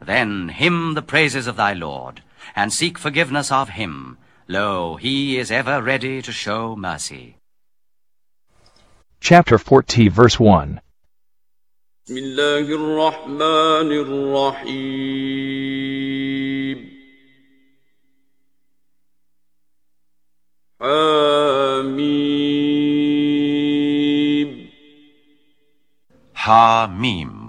Then hymn the praises of thy Lord, and seek forgiveness of him. Lo, he is ever ready to show mercy. Chapter 40, verse 1. بسم الله الرحمن الرحيم. حميم. Ha-mim.